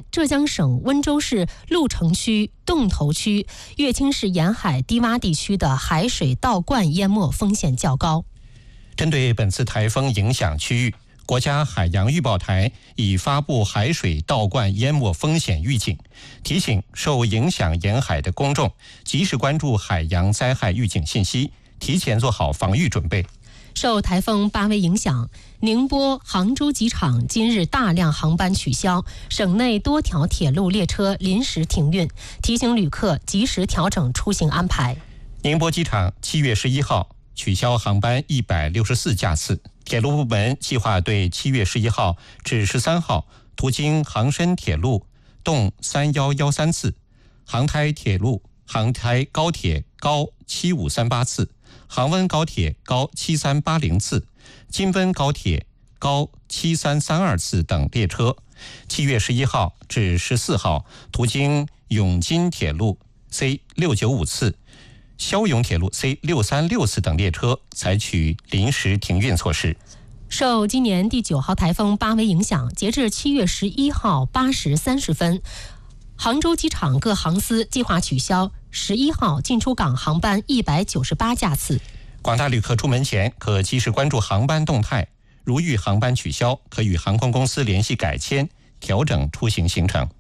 浙江省温州市鹿城区、洞头区、乐清市沿海低洼地区的海水倒灌淹没风险较高。 针对本次台风影响区域，国家海洋预报台已发布海水倒灌淹没风险预警，提醒受影响沿海的公众及时关注海洋灾害预警信息，提前做好防御准备。 受台风巴威影响，宁波、杭州机场今日大量航班取消，省内多条铁路列车临时停运，提醒旅客及时调整出行安排。 宁波机场7月11号取消航班164架次，铁路部门计划对7月11号至13号途经杭深铁路动3113次，杭台铁路、杭台高铁高7538次，杭温高铁高7380次，金温高铁高7332次等列车，7月11号至14号途经永金铁路 C695次、霄永铁路 C636次等列车采取临时停运措施。 受今年第9号台风巴威影响，截至7月11号8时30分，杭州机场各航司计划取消11号进出港航班198架次。 广大旅客出门前可及时关注航班动态，如遇航班取消，可与航空公司联系改签，调整出行行程。